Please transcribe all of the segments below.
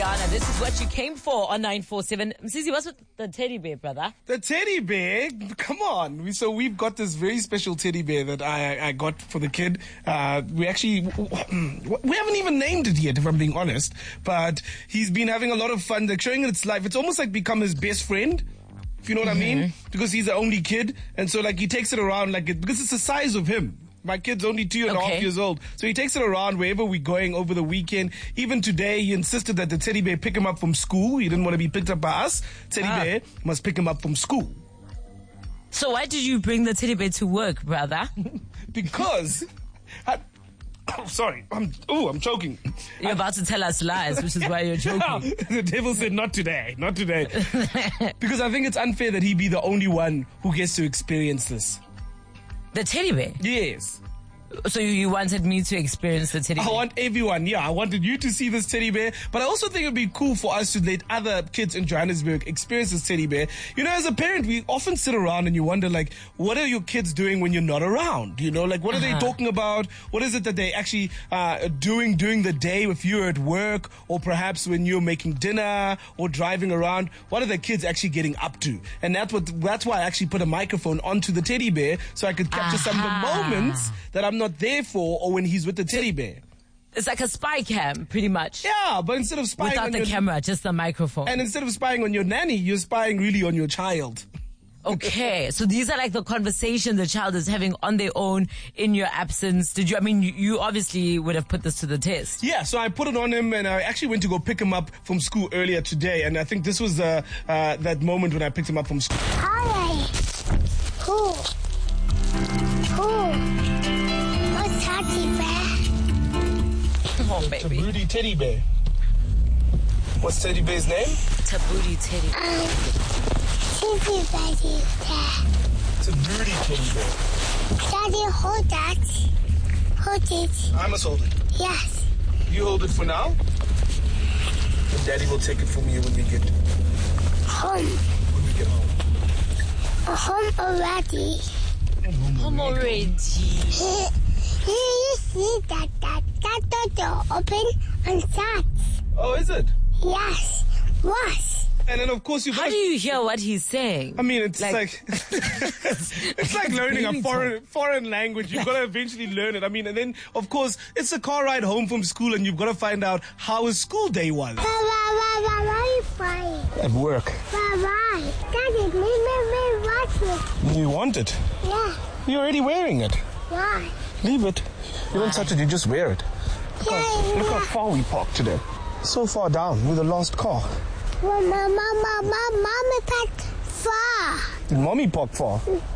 Ghana. This is what you came for on 947. Msisi, what's with the teddy bear, brother? The teddy bear? Come on. So we've got this very special teddy bear that I got for the kid. We haven't even named it yet, if I'm being honest. But he's been having a lot of fun, like showing it its life. It's almost like become his best friend, if you know what I mean. Because he's the only kid. And so like he takes it around because it's the size of him. My kid's only 2.5 years old. So he takes it around wherever we're going over the weekend. Even today, he insisted that the teddy bear pick him up from school. He didn't want to be picked up by us. Teddy bear must pick him up from school. So why did you bring the teddy bear to work, brother? Because... sorry. I'm choking. You're about to tell us lies, which is why you're choking. The devil said, not today. Not today. Because I think it's unfair that he be the only one who gets to experience this. The teddy bear? Yes. So you wanted me to experience the teddy bear? I want everyone, yeah. I wanted you to see this teddy bear, but I also think it would be cool for us to let other kids in Johannesburg experience this teddy bear. You know, as a parent, we often sit around and you wonder, like, what are your kids doing when you're not around? You know, like, what are they talking about? What is it that they actually doing during the day if you're at work, or perhaps when you're making dinner or driving around? What are the kids actually getting up to? And that's why I actually put a microphone onto the teddy bear so I could capture some of the moments that I'm not there for, or when he's with the teddy bear. It's like a spy cam, pretty much. Yeah, but instead of spying without the camera, just the microphone. And instead of spying on your nanny, you're spying really on your child. Okay, so these are like the conversations the child is having on their own in your absence. You obviously would have put this to the test. Yeah, so I put it on him, and I actually went to go pick him up from school earlier today, and I think this was that moment when I picked him up from school. Hi. Who? What's teddy bear? Come on, baby. Taboody teddy bear. What's teddy bear's name? Taboody teddy bear. Teddy bear. Taboody teddy bear. Daddy, hold that. Hold it. I must hold it. Yes. You hold it for now, and Daddy will take it from you when we get home. When we get home. Home already. Home already. You see that door open and shut. Oh, is it? Yes. What? And then, of course, How do you hear what he's saying? I mean, it's like it's like learning a foreign language. You've got to eventually learn it. I mean, and then, of course, it's a car ride home from school, and you've got to find out how his school day was. At work. Bye-bye. Daddy, me watch it. You want it? Yeah. You're already wearing it. Why? Leave it. You don't touch it, you just wear it. Look how far we parked today. So far down with a lost car. Well, Mommy parked far. Did Mommy park far?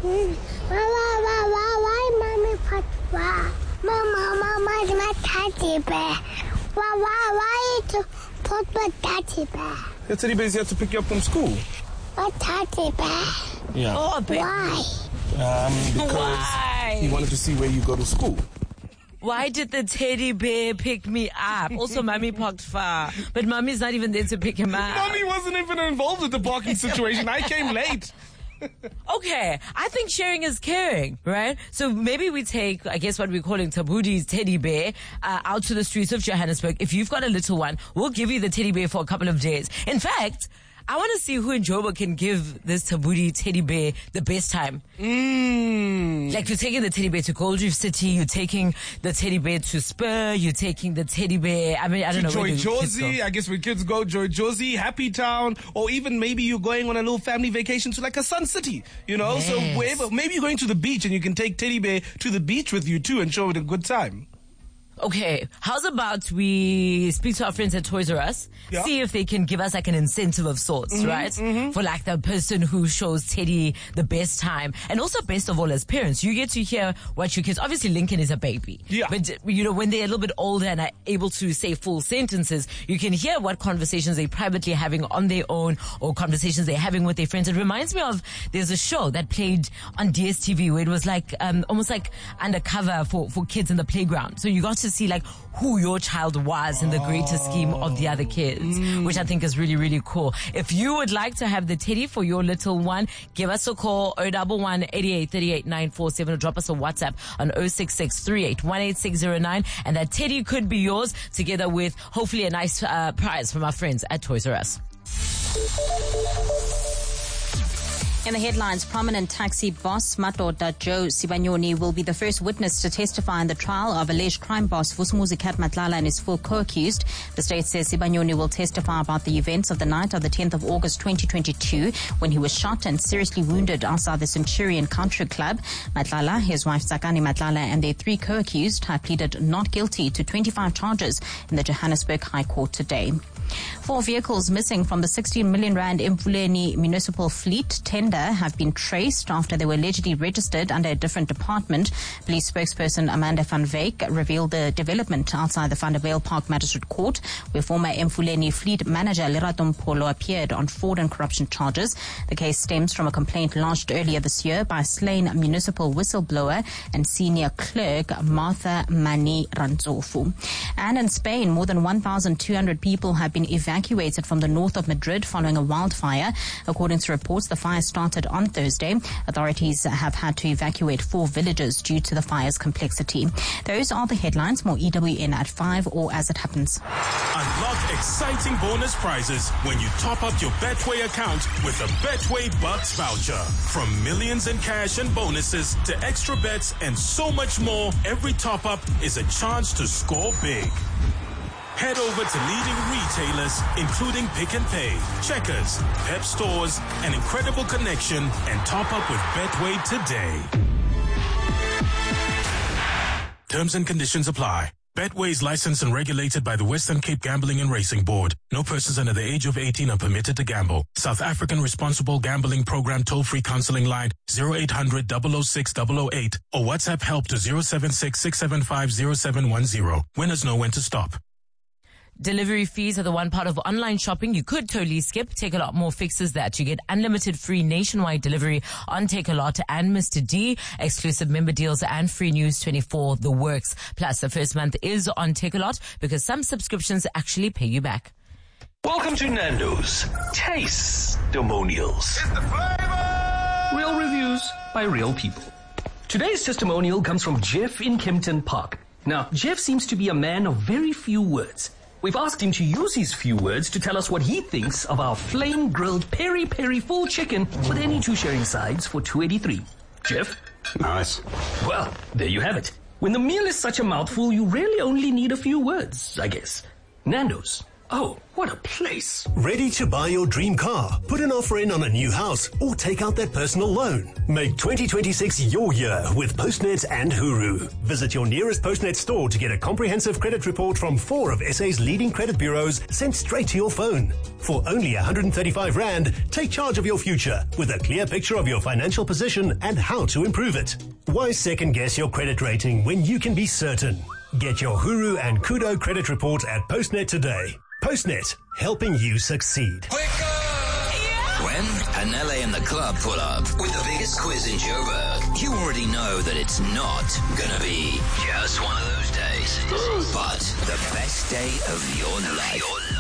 Why Mommy parked far? Mama, my teddy bear. Why you put my teddy bear? Your teddy bear's here to pick you up from school. A teddy bear? Yeah. Oh, baby. Why? Because he wanted to see where you go to school. Why did the teddy bear pick me up? Also, Mommy parked far. But Mommy's not even there to pick him up. Mommy wasn't even involved with the parking situation. I came late. Okay, I think sharing is caring, right? So maybe we take, I guess what we're calling Taboody's teddy bear, out to the streets of Johannesburg. If you've got a little one, we'll give you the teddy bear for a couple of days. In fact, I want to see who in Joburg can give this Taboody teddy bear the best time. Like, you're taking the teddy bear to Gold Reef City, you're taking the teddy bear to Spur, you're taking the teddy bear, I mean, I don't know. Joy Josie, I guess when kids go, Joy Josie, Happy Town, or even maybe you're going on a little family vacation to like a Sun City, you know? Yes. So wherever, maybe you're going to the beach and you can take teddy bear to the beach with you too and show it a good time. Okay, how's about we speak to our friends at Toys R Us, see if they can give us like an incentive of sorts, right? For like the person who shows Teddy the best time. And also, best of all, as parents, you get to hear what your kids, obviously Lincoln is a baby. Yeah. But, you know, when they're a little bit older and are able to say full sentences, you can hear what conversations they're privately having on their own or conversations they're having with their friends. It reminds me of, there's a show that played on DSTV where it was like, almost like undercover for kids in the playground. So you got to to see like who your child was in the greater scheme of the other kids, which I think is really, really cool. If you would like to have the teddy for your little one, give us a call 011 88 38 947 or drop us a WhatsApp on 066 38 18609, and that teddy could be yours together with hopefully a nice prize from our friends at Toys R Us. In the headlines, prominent taxi boss Madoda Joe Sibanyoni will be the first witness to testify in the trial of alleged crime boss Vusumuzi Cat Matlala and his four co-accused. The state says Sibanyoni will testify about the events of the night of the 10th of August 2022 when he was shot and seriously wounded outside the Centurion Country Club. Matlala, his wife Sakani Matlala and their three co-accused have pleaded not guilty to 25 charges in the Johannesburg High Court today. 4 vehicles missing from the 16 million rand Emfuleni municipal fleet tender have been traced after they were allegedly registered under a different department. Police spokesperson Amanda van Wyk revealed the development outside the Vanderbilt Park Magistrate Court, where former Emfuleni fleet manager Lerato Mpolo appeared on fraud and corruption charges. The case stems from a complaint lodged earlier this year by slain municipal whistleblower and senior clerk Martha Mani Rantzofu. And in Spain, more than 1,200 people have been evacuated from the north of Madrid following a wildfire. According to reports, the fire started on Thursday. Authorities have had to evacuate 4 villages due to the fire's complexity. Those are the headlines. More EWN at 5 or as it happens. Unlock exciting bonus prizes when you top up your Betway account with a Betway Bucks voucher. From millions in cash and bonuses to extra bets and so much more, every top up is a chance to score big. Head over to leading retailers, including Pick and Pay, Checkers, Pep Stores, and Incredible Connection, and top up with Betway today. Terms and conditions apply. Betway is licensed and regulated by the Western Cape Gambling and Racing Board. No persons under the age of 18 are permitted to gamble. South African Responsible Gambling Program toll-free counseling line 0800 006 008 or WhatsApp help to 076 675 0710. Winners know when to stop. Delivery fees are the one part of online shopping you could totally skip. Take a lot more fixes that. You get unlimited free nationwide delivery on Take a Lot and Mr. D, exclusive member deals and free news 24, the works. Plus, the first month is on Take a Lot because some subscriptions actually pay you back. Welcome to Nando's Taste-Demonials. Real reviews by real people. Today's testimonial comes from Jeff in Kempton Park. Now, Jeff seems to be a man of very few words. We've asked him to use his few words to tell us what he thinks of our flame-grilled peri-peri full chicken with any 2 sharing sides for $2.83. Jeff? Nice. Well, there you have it. When the meal is such a mouthful, you really only need a few words, I guess. Nando's. Oh, what a place. Ready to buy your dream car, put an offer in on a new house, or take out that personal loan? Make 2026 your year with Postnet and Huru. Visit your nearest Postnet store to get a comprehensive credit report from 4 of SA's leading credit bureaus sent straight to your phone. For only 135 Rand, take charge of your future with a clear picture of your financial position and how to improve it. Why second guess your credit rating when you can be certain? Get your Huru and Kudo credit report at Postnet today. Postnet, helping you succeed. When Anele and the club pull up with the biggest quiz in Joburg, you already know that it's not gonna be just one of those days, but the best day of your life.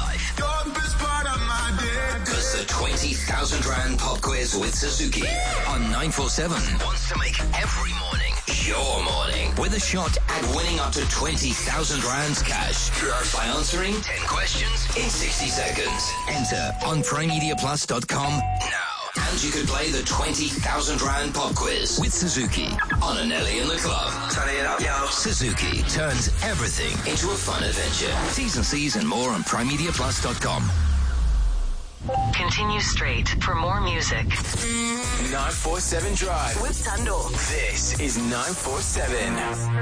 Because the 20,000 Rand pop quiz with Suzuki on 947 wants to make every morning your morning with a shot at winning up to 20,000 Rands cash by answering 10 questions in 60 seconds. Enter on primemediaplus.com now. And you could play the 20,000 Rand pop quiz with Suzuki on Anele and the club. Turn it up, yo. Suzuki turns everything into a fun adventure. T's and C's and more on primemediaplus.com. Continue straight for more music. 947 Drive With Tando. This is 947.